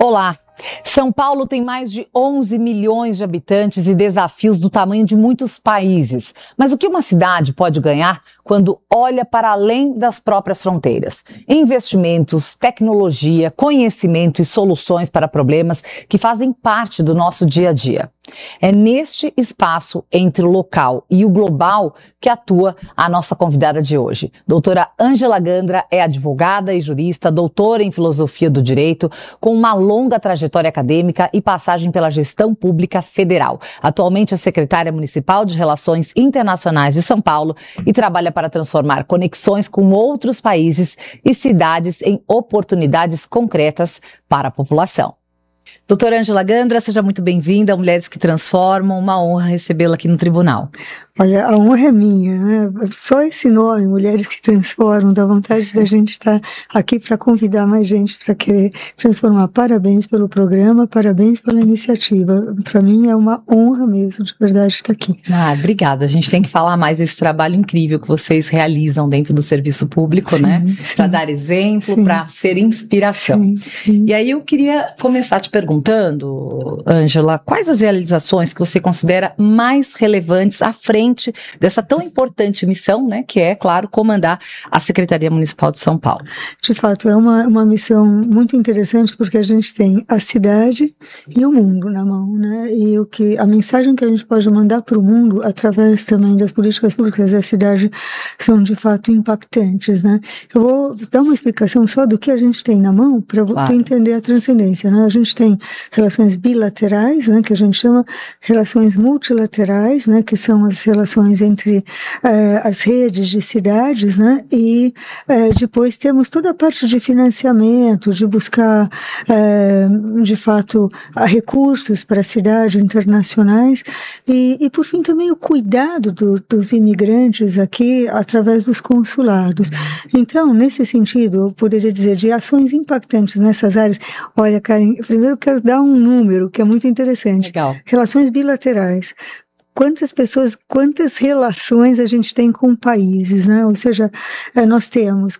Olá! São Paulo tem mais de 11 milhões de habitantes e desafios do tamanho de muitos países. Mas o que uma cidade pode ganhar quando olha para além das próprias fronteiras? Investimentos, tecnologia, conhecimento e soluções para problemas que fazem parte do nosso dia a dia. É neste espaço entre o local e o global que atua a nossa convidada de hoje. Doutora Ângela Gandra é advogada e jurista, doutora em filosofia do direito, com uma longa trajetória acadêmica e passagem pela gestão pública federal. Atualmente é secretária municipal de Relações Internacionais de São Paulo e trabalha para transformar conexões com outros países e cidades em oportunidades concretas para a população. Doutora Ângela Gandra, seja muito bem-vinda a Mulheres que Transformam, uma honra recebê-la aqui no tribunal. Olha, a honra é minha, né? Só esse nome, Mulheres que Transformam, dá vontade da gente estar aqui para convidar mais gente para querer transformar. Parabéns pelo programa, parabéns pela iniciativa. Para mim é uma honra mesmo, de verdade, estar aqui. Obrigada. A gente tem que falar mais desse trabalho incrível que vocês realizam dentro do serviço público, né? Para dar exemplo, para ser inspiração. Sim. E aí eu queria começar te perguntando, Ângela, quais as realizações que você considera mais relevantes à frente dessa tão importante missão, né, que é, claro, comandar a Secretaria Municipal de São Paulo? De fato, é uma missão muito interessante porque a gente tem a cidade e o mundo na mão, né, e a mensagem que a gente pode mandar para o mundo através também das políticas públicas da cidade são de fato impactantes, né. Eu vou dar uma explicação só do que a gente tem na mão para você entender a transcendência, né. A gente tem relações bilaterais, né, que a gente chama relações multilaterais, né, que são as relações entre as redes de cidades, né, e depois temos toda a parte de financiamento, de buscar, de fato, recursos para a cidade internacionais e, por fim, também o cuidado dos imigrantes aqui através dos consulados. Então, nesse sentido, eu poderia dizer de ações impactantes nessas áreas. Olha, Karen, primeiro eu quero dar um número que é muito interessante. Legal. Relações bilaterais. Quantas pessoas, quantas relações a gente tem com países, né? Ou seja, nós temos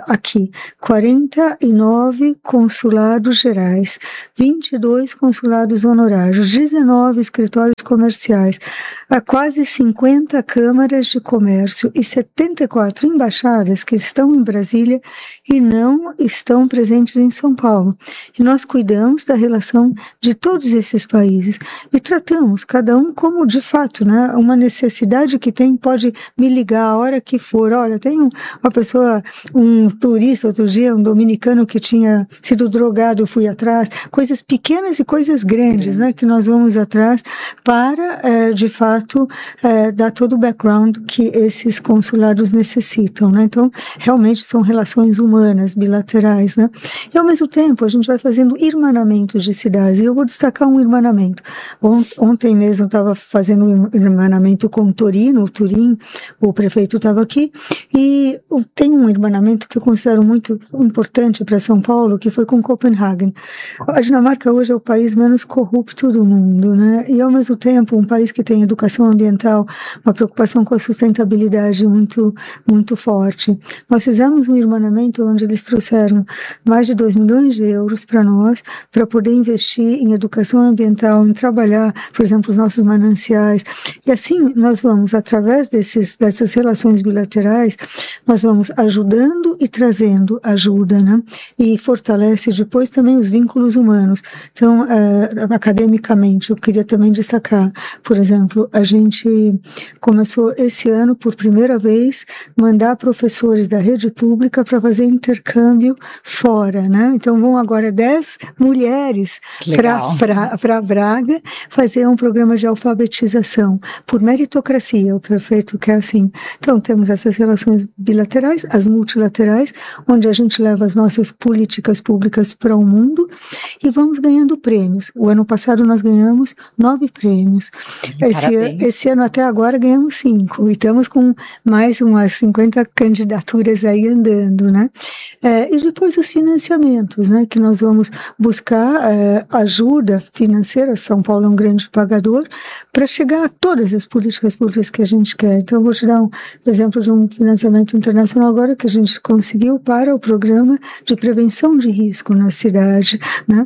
49 consulados gerais, 22 consulados honorários, 19 escritórios comerciais, quase 50 câmaras de comércio e 74 embaixadas que estão em Brasília e não estão presentes em São Paulo. E nós cuidamos da relação de todos esses países e tratamos cada um como de fato, né, uma necessidade que tem, pode me ligar a hora que for. Olha, tem uma pessoa, um turista outro dia, um dominicano que tinha sido drogado, eu fui atrás, coisas pequenas e coisas grandes, né, que nós vamos atrás para, de fato, dar todo o background que esses consulados necessitam, né. Então, realmente são relações humanas, bilaterais, né. E ao mesmo tempo, a gente vai fazendo irmanamentos de cidades, e eu vou destacar um irmanamento. Ontem mesmo eu estava fazendo um irmanamento com Turim, o prefeito estava aqui, e tem um irmanamento que eu considero muito importante para São Paulo, que foi com Copenhague. A Dinamarca hoje é o país menos corrupto do mundo, né? E ao mesmo tempo um país que tem educação ambiental, uma preocupação com a sustentabilidade muito, muito forte. Nós fizemos um irmanamento onde eles trouxeram mais de 2 milhões de euros para nós, para poder investir em educação ambiental, em trabalhar, por exemplo, os nossos mananciais. E assim nós vamos, através dessas relações bilaterais, nós vamos ajudando e trazendo ajuda, né? E fortalece depois também os vínculos humanos. Então, academicamente, eu queria também destacar, por exemplo, a gente começou esse ano, por primeira vez, mandar professores da rede pública para fazer intercâmbio fora, né? Então vão agora 10 mulheres para Braga fazer um programa de alfabetização por meritocracia. O prefeito quer assim. Então temos essas relações bilaterais, as multilaterais, onde a gente leva as nossas políticas públicas para o mundo e vamos ganhando prêmios. O ano passado nós ganhamos 9 prêmios. prêmios. Esse ano até agora ganhamos 5 e estamos com mais umas 50 candidaturas aí andando, né? E depois os financiamentos, né? Que nós vamos buscar ajuda financeira. São Paulo é um grande pagador para chegar a todas as políticas públicas que a gente quer. Então, eu vou te dar um exemplo de um financiamento internacional agora que a gente conseguiu para o programa de prevenção de risco na cidade, né?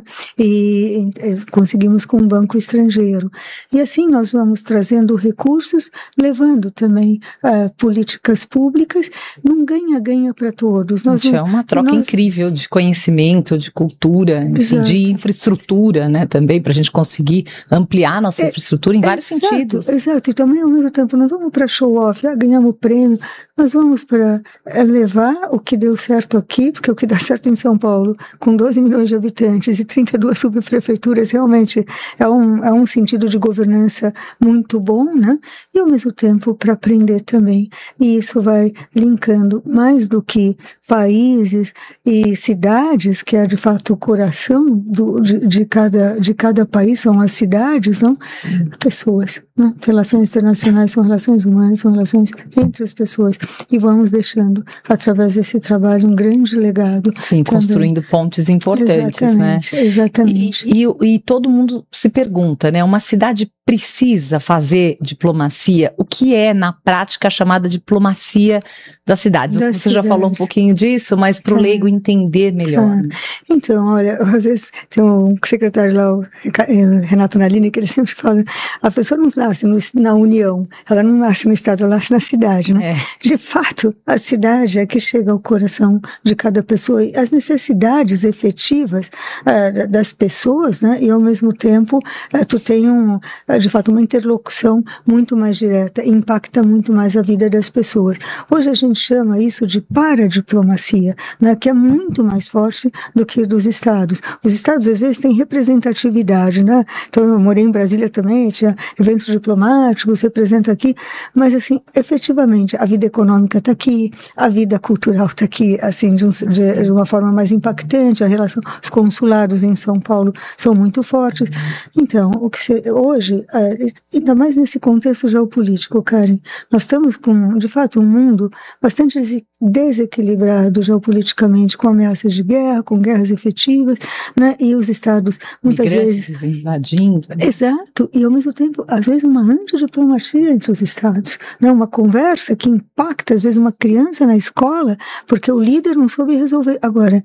E conseguimos com um banco estrangeiro. E assim nós vamos trazendo recursos, levando também políticas públicas, num ganha-ganha para todos. É uma troca incrível de conhecimento, de cultura, enfim, de infraestrutura, né, também, para a gente conseguir ampliar nossa infraestrutura em vários sentidos. Exato, e também ao mesmo tempo não vamos para show-off, ganhamos prêmio, nós vamos para levar o que deu certo aqui, porque o que dá certo em São Paulo, com 12 milhões de habitantes e 32 subprefeituras, realmente é um sentido de governança muito bom, né? E ao mesmo tempo para aprender também. E isso vai linkando mais do que países e cidades, que é de fato o coração de cada país, são as cidades, não? Pessoas, né? Relações internacionais são relações humanas, são relações entre as pessoas, e vamos deixando, através desse trabalho, um grande legado. Sim, construindo pontes importantes, exatamente, né? Exatamente. E todo mundo se pergunta, né? Uma cidade precisa fazer diplomacia? O que é, na prática, a chamada diplomacia das cidades? Você já falou um pouquinho disso, mas para o leigo entender melhor. Então, olha, às vezes tem um secretário lá, o Renato Nalini, que ele sempre fala, a pessoa não nasce na União, ela não nasce no Estado, ela nasce na cidade, né? De fato, a cidade é que chega ao coração de cada pessoa, e as necessidades efetivas das pessoas, né? E ao mesmo tempo, tu tem de fato uma interlocução muito mais direta, impacta muito mais a vida das pessoas. Hoje a gente chama isso de paradiplomacia, né? Que é muito mais forte do que dos estados. Os estados às vezes têm representatividade, né? Então eu morei em Brasília também, tinha eventos diplomáticos, representa aqui, mas assim, efetivamente, a vida econômica está aqui, a vida cultural está aqui, assim, de uma forma mais impactante, os consulados em São Paulo são muito fortes. Então, hoje, ainda mais nesse contexto geopolítico, Karen, nós estamos com, de fato, um mundo bastante desequilibrado geopoliticamente, com ameaças de guerra, com guerras efetivas, né? E os estados muitas vezes invadindo. Né? Exato, e ao mesmo tempo, às vezes uma antidiplomacia entre os estados, né? Uma conversa que impacta, às vezes, uma criança na escola, porque o líder não soube resolver. Agora,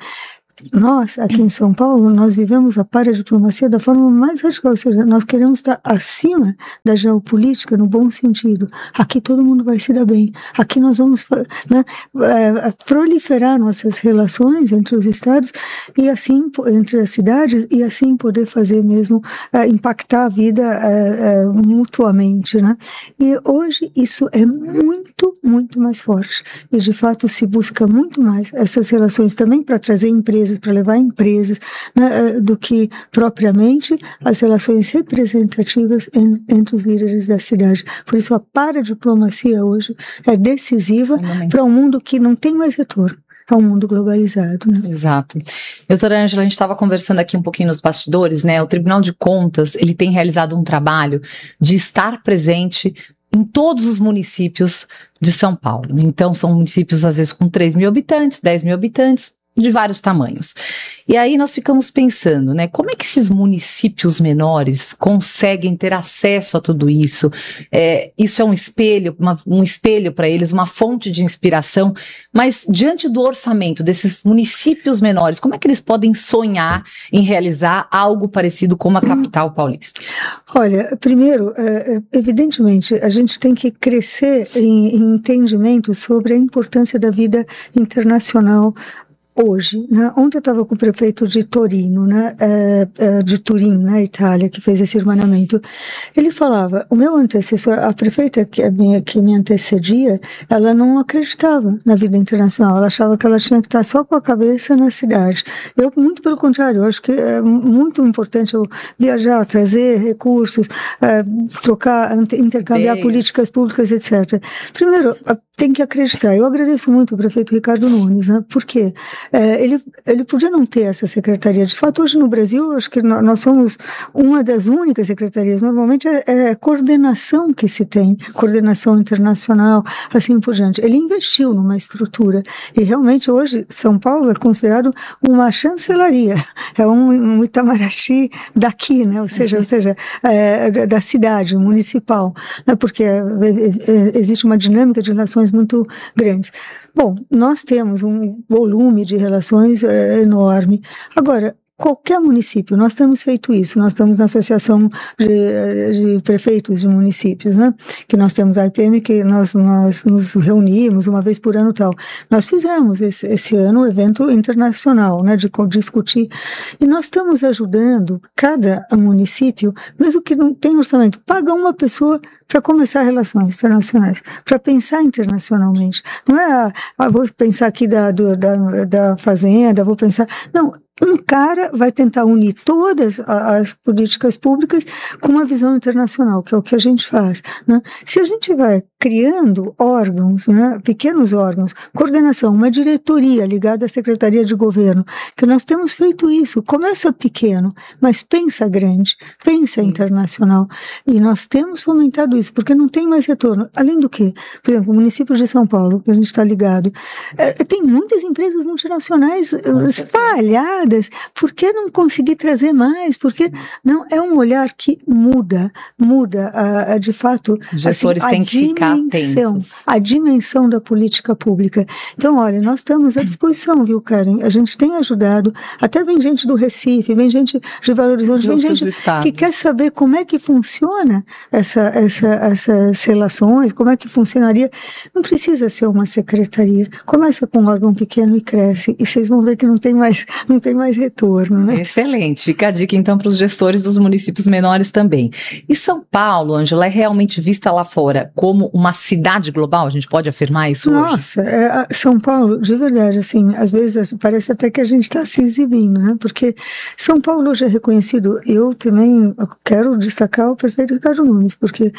nós, aqui em São Paulo, nós vivemos a paradiplomacia da forma mais radical, ou seja, nós queremos estar acima da geopolítica, no bom sentido. Aqui todo mundo vai se dar bem. Aqui nós vamos, né, proliferar nossas relações entre os estados e assim, entre as cidades, e assim poder fazer mesmo, impactar a vida mutuamente, né? E hoje isso é muito, muito mais forte. E de fato se busca muito mais essas relações também para trazer empresas, para levar empresas, né, do que propriamente as relações representativas entre os líderes da cidade. Por isso a paradiplomacia hoje é decisiva para um mundo que não tem mais retorno. É um mundo globalizado, né? Exato. Doutora Ângela, a gente estava conversando aqui um pouquinho nos bastidores, né? O Tribunal de Contas, ele tem realizado um trabalho de estar presente em todos os municípios de São Paulo. Então, são municípios, às vezes, com 3 mil habitantes, 10 mil habitantes, de vários tamanhos. E aí nós ficamos pensando, né, como é que esses municípios menores conseguem ter acesso a tudo isso? Isso é um espelho para eles, uma fonte de inspiração, mas diante do orçamento desses municípios menores, como é que eles podem sonhar em realizar algo parecido com a capital paulista? Olha, primeiro, evidentemente, a gente tem que crescer em entendimento sobre a importância da vida internacional hoje, né? Ontem eu estava com o prefeito de Torino, né? De Turim, na Itália, que fez esse irmanamento. Ele falava, o meu antecessor, a prefeita que me antecedia, ela não acreditava na vida internacional, ela achava que ela tinha que estar só com a cabeça na cidade. Eu, muito pelo contrário, eu acho que é muito importante eu viajar, trazer recursos, trocar, intercambiar políticas públicas, etc. Primeiro, tem que acreditar. Eu agradeço muito o prefeito Ricardo Nunes, né? Por quê? ele podia não ter essa secretaria. De fato, hoje no Brasil, acho que nós somos uma das únicas secretarias. Normalmente é coordenação que se tem, coordenação internacional, assim por diante. Ele investiu numa estrutura e realmente hoje São Paulo é considerado uma chancelaria, é um Itamaraty daqui, né? Ou seja, da cidade municipal, né? Porque existe uma dinâmica de relações muito grande. Bom, nós temos um volume de relações enorme. Agora, qualquer município, nós temos feito isso, nós estamos na Associação de Prefeitos de Municípios, né? Que nós temos a IPM, que nós nos reunimos uma vez por ano e tal. Nós fizemos esse ano um evento internacional, né? De discutir, e nós estamos ajudando cada município, mesmo que não tenha orçamento, paga uma pessoa para começar relações internacionais, para pensar internacionalmente. Não é, vou pensar aqui da fazenda, vou pensar... Não, um cara vai tentar unir todas as políticas públicas com uma visão internacional, que é o que a gente faz, né? Se a gente vai criando órgãos, né, pequenos órgãos, coordenação, uma diretoria ligada à Secretaria de Governo, que nós temos feito isso, começa pequeno, mas pensa grande, pensa internacional, e nós temos fomentado isso, porque não tem mais retorno. Além do que, por exemplo, o município de São Paulo, que a gente está ligado, tem muitas empresas multinacionais espalhadas. Por que não conseguir trazer mais? Porque não é um olhar que muda de fato gestores têm que ficar atentos. A dimensão da política pública. Então, olha, nós estamos à disposição, viu, Karen? A gente tem ajudado, até vem gente do Recife, vem gente de Belo Horizonte, vem gente que quer saber como é que funciona essas relações, como é que funcionaria. Não precisa ser uma secretaria. Começa com um órgão pequeno e cresce, e vocês vão ver que não tem mais retorno, né? Excelente. Fica a dica, então, para os gestores dos municípios menores também. E São Paulo, Ângela, é realmente vista lá fora como uma cidade global? A gente pode afirmar isso hoje? Nossa, São Paulo, de verdade, assim, às vezes parece até que a gente está se exibindo, né? Porque São Paulo hoje é reconhecido. Eu também quero destacar o prefeito Ricardo Nunes, porque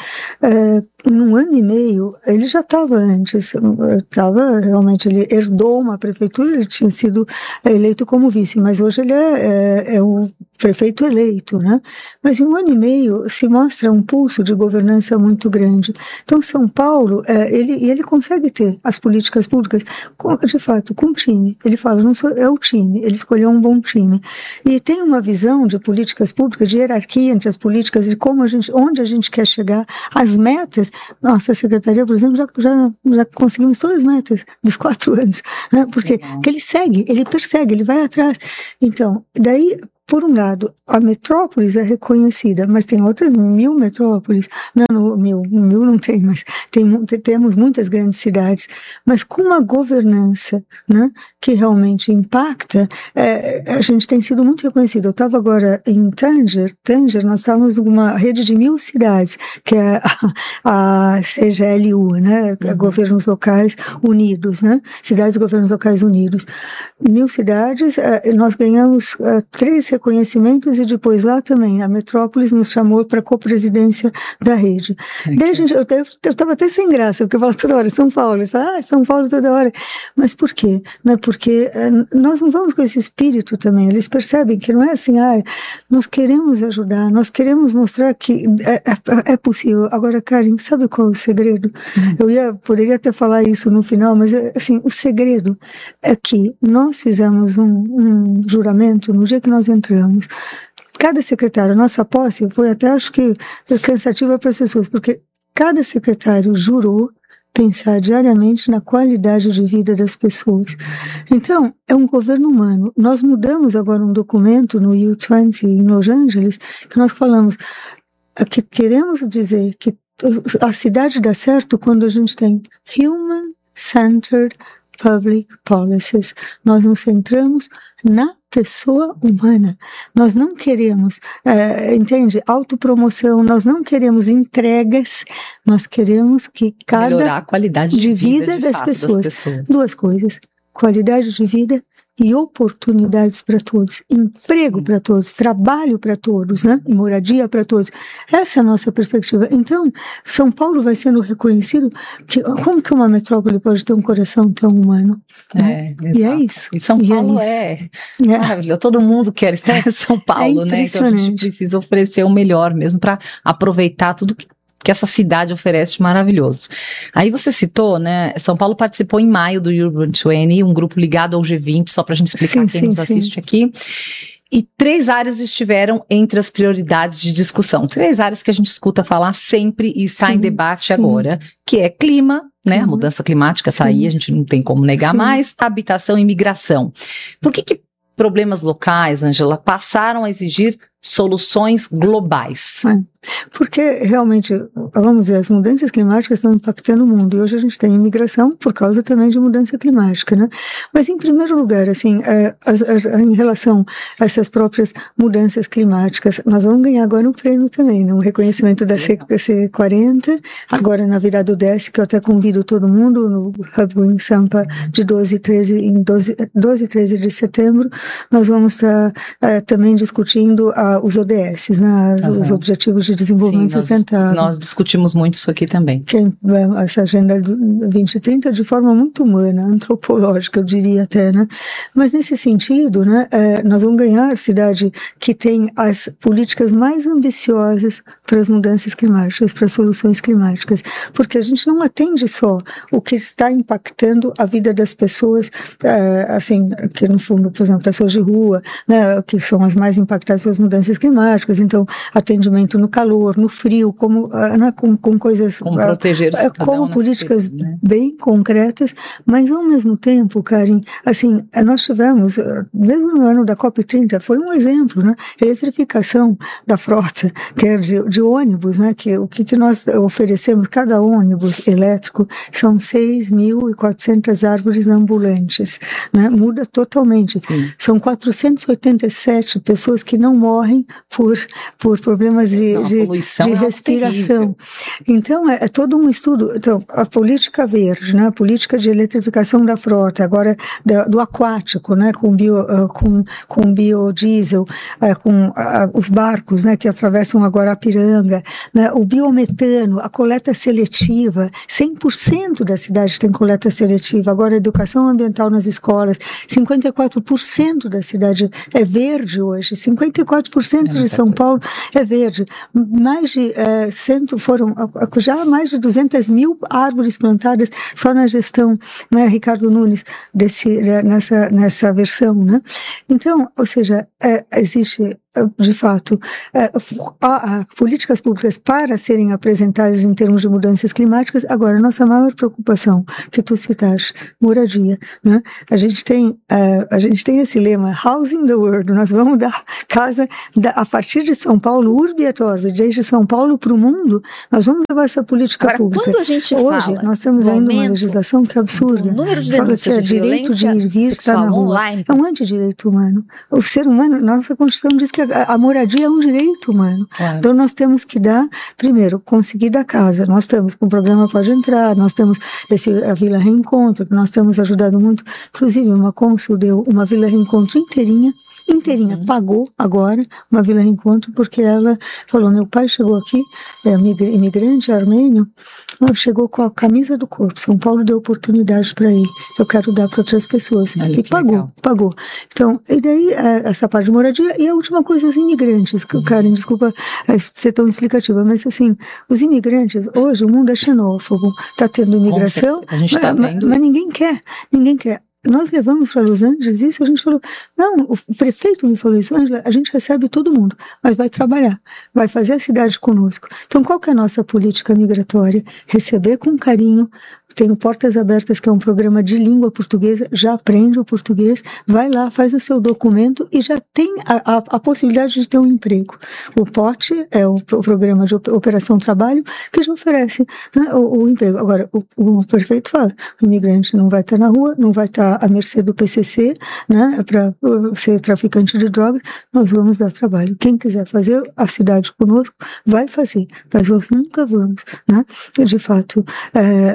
num ano e meio, ele já estava antes, realmente, ele herdou uma prefeitura, ele tinha sido eleito como vice, mas hoje ele é o prefeito eleito, né? Mas em um ano e meio se mostra um pulso de governança muito grande. Então São Paulo, ele consegue ter as políticas públicas, de fato, com time. Ele fala, é o time, ele escolheu um bom time. E tem uma visão de políticas públicas, de hierarquia entre as políticas, de onde a gente quer chegar, as metas. Nossa secretaria, por exemplo, já conseguimos todas as metas dos 4 anos, né? Porque ele segue, ele persegue, ele vai atrás. Então, daí, por um lado, a metrópolis é reconhecida, mas tem outras 1000 metrópoles. Não, 1000 não tem, mas temos muitas grandes cidades, mas com uma governança, né, que realmente impacta. A gente tem sido muito reconhecido. Eu estava agora em Tanger, nós estávamos numa rede de 1000 cidades, que é a CGLU, né, Governos Locais Unidos, né, Cidades e Governos Locais Unidos. 1000 cidades, nós ganhamos 3 reconhecimentos, e depois lá também a Metrópolis nos chamou para a copresidência da rede. Daí eu estava até sem graça, porque eu falava toda hora São Paulo, São Paulo toda hora. Mas por quê? Não é porque nós não vamos com esse espírito também. Eles percebem que não é assim, nós queremos ajudar, nós queremos mostrar que é possível. Agora, Karen, sabe qual é o segredo? Eu poderia até falar isso no final, mas assim, o segredo é que nós fizemos um juramento no dia que nós entramos. Cada secretário, nossa posse foi até, acho que, cansativa para as pessoas, porque cada secretário jurou pensar diariamente na qualidade de vida das pessoas. Então, é um governo humano. Nós mudamos agora um documento no U20 em Los Angeles, que nós falamos que queremos dizer que a cidade dá certo quando a gente tem human-centered public policies. Nós nos centramos na pessoa humana. Nós não queremos, autopromoção, nós não queremos entregas, nós queremos que melhorar a qualidade de vida das pessoas. 2 coisas, qualidade de vida e oportunidades para todos, emprego para todos, trabalho para todos, né? E moradia para todos. Essa é a nossa perspectiva. Então, São Paulo vai sendo reconhecido como que uma metrópole pode ter um coração tão humano? Né? E é isso. E São Paulo é maravilhoso. Todo mundo quer estar em São Paulo, né? Então a gente precisa oferecer o melhor mesmo para aproveitar tudo que essa cidade oferece de maravilhoso. Aí você citou, né, São Paulo participou em maio do Urban 20, um grupo ligado ao G20, só para a gente explicar quem nos assiste aqui. E 3 áreas estiveram entre as prioridades de discussão. 3 áreas que a gente escuta falar sempre e está em debate agora, que é clima, né, a mudança climática, essa aí a gente não tem como negar mais, habitação e migração. Por que problemas locais, Ângela, passaram a exigir soluções globais? Porque realmente, vamos dizer, as mudanças climáticas estão impactando o mundo, e hoje a gente tem imigração por causa também de mudança climática, né? Mas em primeiro lugar, assim, em relação a essas próprias mudanças climáticas, nós vamos ganhar agora um prêmio também, né? Um reconhecimento da C40, agora na virada do DES, que eu até convido todo mundo no Hub Green Sampa de 12 e 13 de setembro, nós vamos estar também discutindo os ODS, né? Os Objetivos de Desenvolvimento Sustentável. Nós discutimos muito isso aqui também. Essa agenda 2030 de forma muito humana, antropológica, eu diria até, né? Mas nesse sentido, né, nós vamos ganhar a cidade que tem as políticas mais ambiciosas para as mudanças climáticas, para as soluções climáticas, porque a gente não atende só o que está impactando a vida das pessoas, assim, que no fundo, por exemplo, pessoas de rua, né, que são as mais impactadas pelas mudanças climáticas, então atendimento no calor, no frio, como, né, com coisas, como proteger como políticas bem concretas, mas ao mesmo tempo, Karen, assim, nós tivemos, mesmo no ano da COP30, foi um exemplo, né, eletrificação da frota, que é de ônibus, né, que o que nós oferecemos, cada ônibus elétrico, são 6.400 árvores ambulantes, né, muda totalmente. São 487 pessoas que não morrem por problemas de respiração. Então, é todo um estudo. Então, a política verde, né, a política de eletrificação da frota, agora do aquático, né, com biodiesel, com os barcos, né, que atravessam agora a Piranga, né, o biometano, a coleta seletiva, 100% da cidade tem coleta seletiva, agora a educação ambiental nas escolas, 54% da cidade é verde hoje, 54% de São Paulo é verde. Mais de já mais de 200 mil árvores plantadas só na gestão, né, Ricardo Nunes, nessa versão, né? Então, ou seja, existe de fato políticas públicas para serem apresentadas em termos de mudanças climáticas. Agora, a nossa maior preocupação, que tu citaste, moradia, né? A gente tem esse lema, Housing the World, nós vamos dar casa a partir de São Paulo, urbi et orbi, desde São Paulo para o mundo, nós vamos levar essa política agora, pública. Quando a gente hoje, nós temos ainda uma legislação que é absurda. Fala que é direito de ir e vir, está na rua. Online. É um antidireito humano. O ser humano, nossa Constituição diz que a moradia é um direito humano. Claro. Então nós temos que dar, primeiro, conseguir dar casa. Nós estamos com o programa Pode Entrar, nós temos a Vila Reencontro, que nós temos ajudado muito. Inclusive, uma cônsul deu uma Vila Reencontro inteirinha, pagou agora uma Vila Reencontro, porque ela falou, meu pai chegou aqui, imigrante armênio, chegou com a camisa do corpo, São Paulo deu oportunidade para ele, eu quero dar para outras pessoas, e pagou. Então, e daí essa parte de moradia, e a última coisa, os imigrantes, Karen, desculpa ser tão explicativa, mas assim, os imigrantes, hoje o mundo é xenófobo, está tendo imigração, mas ninguém quer. Nós levamos para Los Angeles isso, a gente falou, não, o prefeito me falou isso, Ângela, a gente recebe todo mundo, mas vai trabalhar, vai fazer a cidade conosco. Então, qual que é a nossa política migratória? Receber com carinho. Tem Portas Abertas, que é um programa de língua portuguesa, já aprende o português, vai lá, faz o seu documento e já tem a possibilidade de ter um emprego. O POT é o programa de Operação Trabalho, que já oferece, né, o emprego. Agora, o prefeito fala, o imigrante não vai estar na rua, não vai estar à mercê do PCC, né, para ser traficante de drogas, nós vamos dar trabalho. Quem quiser fazer a cidade conosco, vai fazer, mas nós nunca vamos, né? De fato,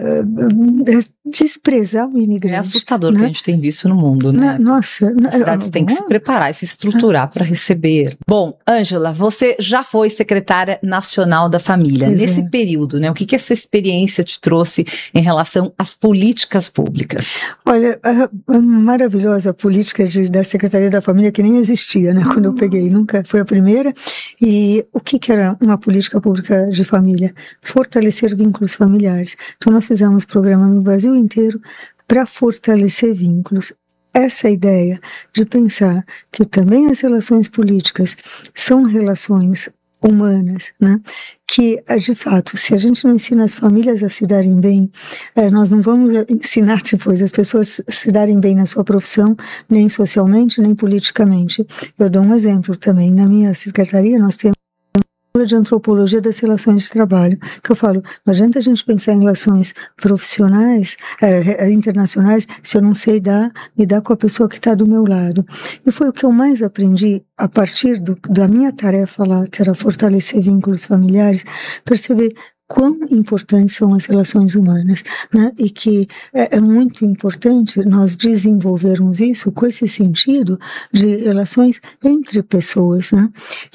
desprezar o imigrante. É assustador, né? Que a gente tem visto no mundo, né? Nossa. As cidades têm que se preparar e se estruturar para receber. Bom, Ângela, você já foi secretária nacional da família. Nesse período, né? O que essa experiência te trouxe em relação às políticas públicas? Olha, a maravilhosa política da Secretaria da Família, que nem existia, né? Quando eu peguei, nunca foi a primeira. E o que era uma política pública de família? Fortalecer vínculos familiares. Então nós fizemos programa no Brasil inteiro para fortalecer vínculos. Essa ideia de pensar que também as relações políticas são relações humanas, né? Que, de fato, se a gente não ensina as famílias a se darem bem, nós não vamos ensinar depois as pessoas a se darem bem na sua profissão, nem socialmente, nem politicamente. Eu dou um exemplo também. Na minha secretaria, nós temos de antropologia das relações de trabalho, que eu falo, não adianta a gente pensar em relações profissionais, internacionais, se eu não sei me dar com a pessoa que está do meu lado. E foi o que eu mais aprendi a partir da minha tarefa lá, que era fortalecer vínculos familiares, perceber quão importantes são as relações humanas, né? E que é muito importante nós desenvolvermos isso com esse sentido de relações entre pessoas, né?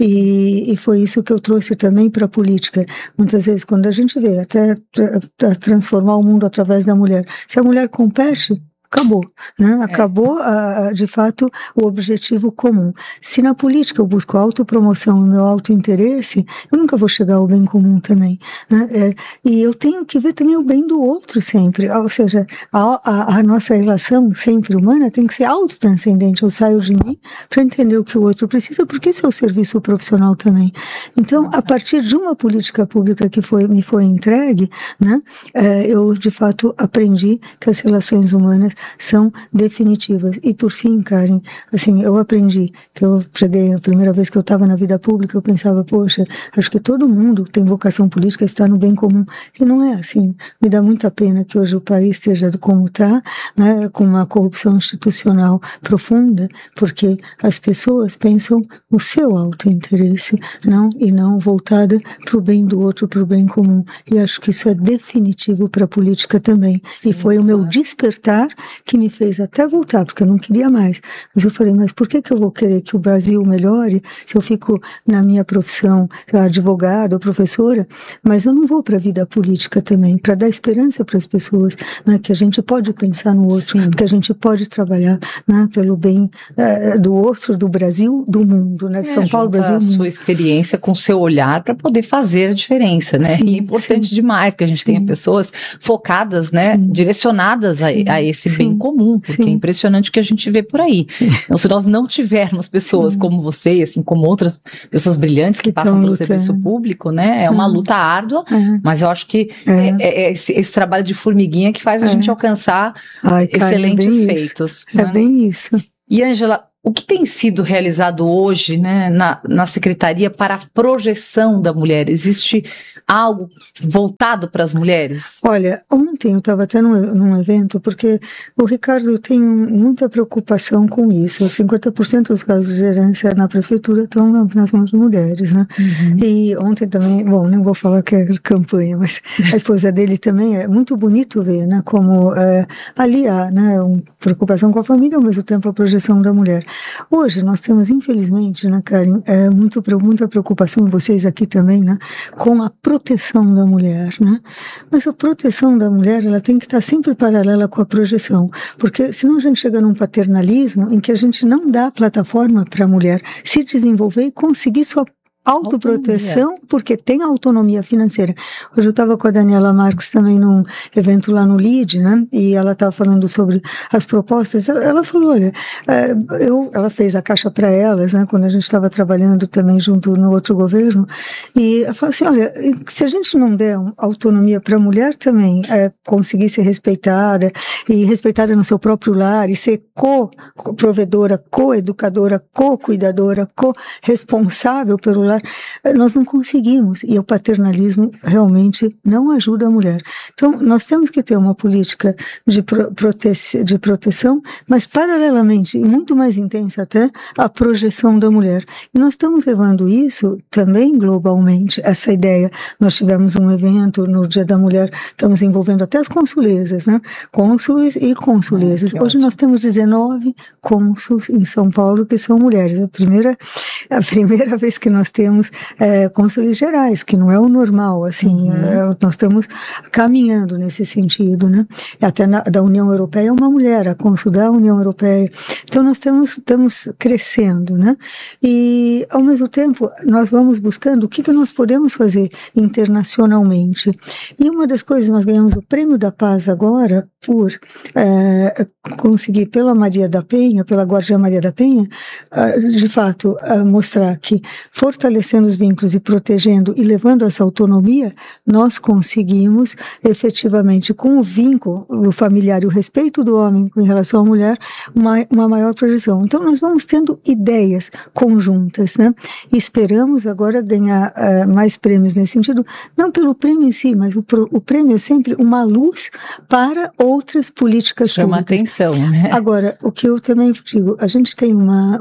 E foi isso que eu trouxe também para a política. Muitas vezes, quando a gente vê até transformar o mundo através da mulher, se a mulher compete, acabou, né? Acabou, de fato, o objetivo comum. Se na política eu busco autopromoção e meu autointeresse, eu nunca vou chegar ao bem comum também, né? E eu tenho que ver também o bem do outro sempre, ou seja, a nossa relação sempre humana tem que ser autotranscendente. Eu saio de mim para entender o que o outro precisa, porque esse é o serviço profissional também. Então, a partir de uma política pública que me foi entregue, né? Eu, de fato, aprendi que as relações humanas são definitivas. E por fim, Karen, assim, eu aprendi que eu cheguei, a primeira vez que eu estava na vida pública, eu pensava, poxa, acho que todo mundo tem vocação política, está no bem comum. E não é assim. Me dá muita pena que hoje o país esteja como está, né, com uma corrupção institucional profunda, porque as pessoas pensam no seu autointeresse, e não voltada para o bem do outro, para o bem comum. E acho que isso é definitivo para a política também. E foi o meu despertar que me fez até voltar, porque eu não queria mais. Mas eu falei, mas por que eu vou querer que o Brasil melhore se eu fico na minha profissão, advogada ou professora, mas eu não vou para a vida política também, para dar esperança para as pessoas, né, que a gente pode pensar no outro, que a gente pode trabalhar, né, pelo bem do outro, do Brasil, do mundo, né, São Paulo, Brasil, mundo. Sua experiência com seu olhar para poder fazer a diferença, né? Sim, e é importante demais que a gente tenha pessoas focadas, né, direcionadas a esse bem comum, porque é impressionante o que a gente vê por aí. Então, se nós não tivermos pessoas como você, e assim como outras pessoas brilhantes que passam pelo serviço público, né, é uma luta árdua, mas eu acho que é esse trabalho de formiguinha que faz a gente alcançar excelentes feitos. É bem isso. E, Ângela, o que tem sido realizado hoje, né, na Secretaria para a projeção da mulher? Existe algo voltado para as mulheres? Olha, ontem eu estava até num evento, porque o Ricardo tem muita preocupação com isso. 50% dos casos de gerência na prefeitura estão nas mãos de mulheres, né? E ontem também, bom, não vou falar que é campanha, mas a esposa dele também, é muito bonito ver, né, como ali há, né, uma preocupação com a família, ao mesmo tempo a projeção da mulher. Hoje nós temos, infelizmente, né, Karen, muita preocupação, vocês aqui também, né, com a proteção da mulher, né? Mas a proteção da mulher, ela tem que estar sempre paralela com a projeção, porque senão a gente chega num paternalismo em que a gente não dá plataforma para a mulher se desenvolver e conseguir sua autoproteção, porque tem autonomia financeira. Hoje eu estava com a Daniela Marcos também num evento lá no LIDE, né? E ela estava falando sobre as propostas. Ela falou, olha, ela fez a caixa para elas, né? Quando a gente estava trabalhando também junto no outro governo. E ela falou assim, olha, se a gente não der autonomia para a mulher também conseguir ser respeitada e respeitada no seu próprio lar e ser co-provedora, co-educadora, co-cuidadora, co-responsável pelo lar, lar, nós não conseguimos, e o paternalismo realmente não ajuda a mulher. Então, nós temos que ter uma política de proteção, mas paralelamente, e muito mais intensa até, a projeção da mulher. E nós estamos levando isso também globalmente, essa ideia. Nós tivemos um evento no Dia da Mulher, estamos envolvendo até as consulesas, né? Cônsules e consulesas. Hoje nós temos 19 cônsules em São Paulo que são mulheres. A primeira vez que nós temos cônsules gerais, que não é o normal, assim, nós estamos caminhando nesse sentido, né? Até da União Europeia uma mulher, a cônsul da União Europeia. Então nós estamos crescendo, né? E ao mesmo tempo nós vamos buscando o que nós podemos fazer internacionalmente. E uma das coisas, nós ganhamos o Prêmio da Paz agora por conseguir pela Maria da Penha, pela Guardiã Maria da Penha, de fato mostrar que fortalecendo os vínculos e protegendo e levando essa autonomia, nós conseguimos efetivamente, com o vínculo familiar e o respeito do homem em relação à mulher, uma maior projeção. Então nós vamos tendo ideias conjuntas, né? E esperamos agora ganhar mais prêmios nesse sentido, não pelo prêmio em si, mas o prêmio é sempre uma luz para outras políticas Chama públicas. atenção, né? Agora, o que eu também digo, a gente tem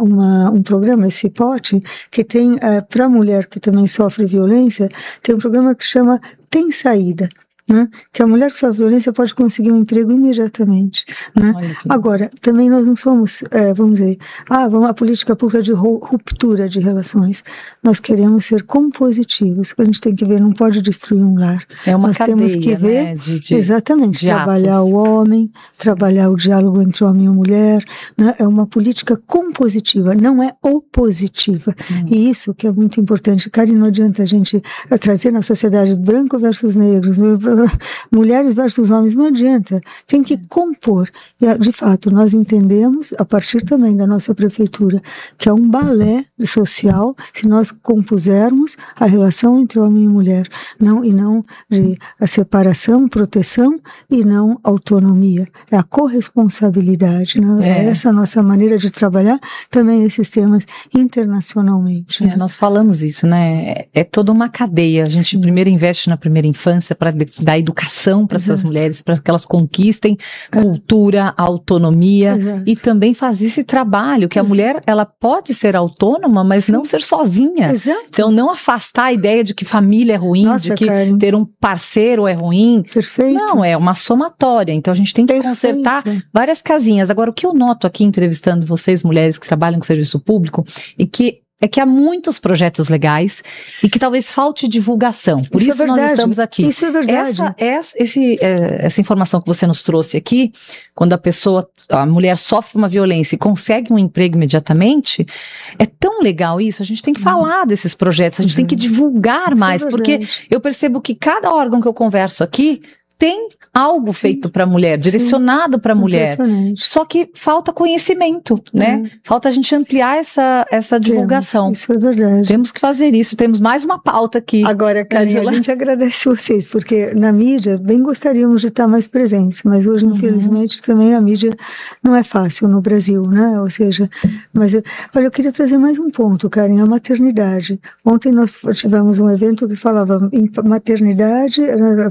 um programa, esse POT, que tem, para a mulher que também sofre violência, tem um programa que chama Tem Saída. Né? Que a mulher que sofre violência pode conseguir um emprego imediatamente, né? Agora, também nós não somos, vamos dizer, a política pública de ruptura de relações. Nós queremos ser compositivos. A gente tem que ver, não pode destruir um lar. É uma nós cadeia, temos que ver, né? Exatamente, de trabalhar atos. o homem, trabalhar o diálogo entre homem e mulher, né? É uma política compositiva, não é opositiva. E isso que é muito importante. Karen, não adianta a gente trazer na sociedade branco versus negros, mulheres versus homens, não adianta, tem que compor. E, de fato, nós entendemos, a partir também da nossa prefeitura, que é um balé social, se nós compusermos a relação entre homem e mulher, e não de a separação, proteção e não autonomia. É a corresponsabilidade, né? É essa a nossa maneira de trabalhar também esses temas internacionalmente. Né? Nós falamos isso, né? É toda uma cadeia. A gente primeiro investe na primeira infância para dar educação para essas mulheres, para que elas conquistem cultura, autonomia e também fazer esse trabalho, que a mulher, ela pode ser autônoma, mas não ser sozinha. Então não afastar a ideia de que família é ruim, de que ter um parceiro é ruim. Não, é uma somatória. Então a gente tem que consertar várias casinhas. Agora, o que eu noto aqui entrevistando vocês, mulheres que trabalham com serviço público, é que há muitos projetos legais e que talvez falte divulgação. Por isso nós estamos aqui. Isso é verdade. Essa informação que você nos trouxe aqui, quando a mulher sofre uma violência e consegue um emprego imediatamente, é tão legal isso. A gente tem que falar desses projetos, a gente tem que divulgar mais, porque eu percebo que cada órgão que eu converso aqui tem algo feito para a mulher, direcionado para a mulher. Só que falta conhecimento, né? Falta a gente ampliar essa divulgação. Isso é verdade. Temos que fazer isso. Temos mais uma pauta aqui. Agora, Karen, a gente agradece vocês, porque na mídia bem gostaríamos de estar mais presentes, mas hoje, infelizmente, também a mídia não é fácil no Brasil, né? Ou seja, olha, eu queria trazer mais um ponto, Karen, a maternidade. Ontem nós tivemos um evento que falava em maternidade,